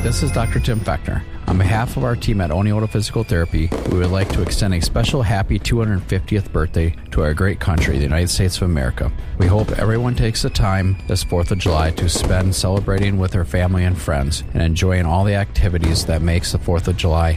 this is Dr. Tim Fechner. On behalf of our team at Oneota Physical Therapy, we would like to extend a special happy 250th birthday to our great country, the United States of America. We hope everyone takes the time this 4th of July to spend celebrating with their family and friends and enjoying all the activities that makes the 4th of July